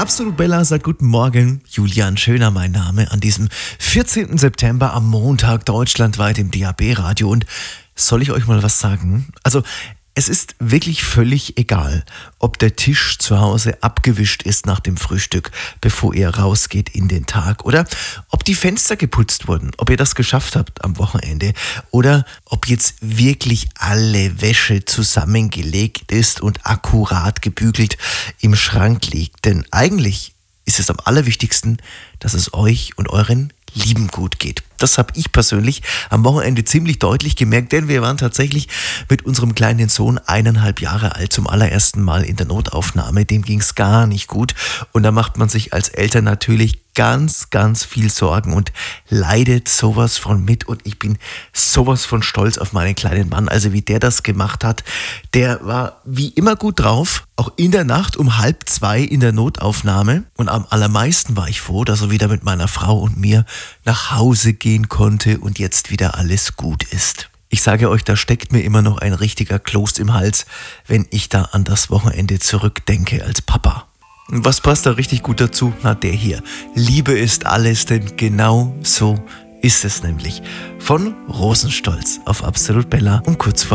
Absolut Bella sagt guten Morgen. Julian Schöner mein Name an diesem 14. September am Montag deutschlandweit im DAB-Radio. Und soll ich euch mal was sagen? Also es ist wirklich völlig egal, ob der Tisch zu Hause abgewischt ist nach dem Frühstück, bevor ihr rausgeht in den Tag, oder ob die Fenster geputzt wurden, ob ihr das geschafft habt am Wochenende, oder ob jetzt wirklich alle Wäsche zusammengelegt ist und akkurat gebügelt im Schrank liegt. Denn eigentlich ist es am allerwichtigsten, dass es euch und euren Lieben gut geht. Das habe ich persönlich am Wochenende ziemlich deutlich gemerkt, denn wir waren tatsächlich mit unserem kleinen Sohn 1,5 Jahre alt zum allerersten Mal in der Notaufnahme. Dem ging es gar nicht gut und da macht man sich als Eltern natürlich ganz, ganz viel Sorgen und leidet sowas von mit. Und ich bin sowas von stolz auf meinen kleinen Mann. Also wie der das gemacht hat, der war wie immer gut drauf. Auch in der Nacht um 1:30 in der Notaufnahme. Und am allermeisten war ich froh, dass er wieder mit meiner Frau und mir nach Hause gehen konnte und jetzt wieder alles gut ist. Ich sage euch, da steckt mir immer noch ein richtiger Kloß im Hals, wenn ich da an das Wochenende zurückdenke als Papa. Und was passt da richtig gut dazu? Na, der hier. Liebe ist alles, denn genau so ist es nämlich. Von Rosenstolz auf Absolut Bella um kurz vor